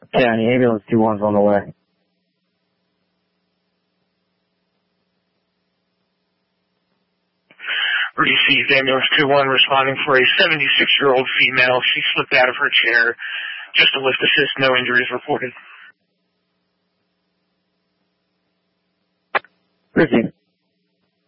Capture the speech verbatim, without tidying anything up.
County, ambulance two one's on the way. Received ambulance two one responding for a seventy-six-year-old female. She slipped out of her chair. Just a lift assist, no injuries reported. Received.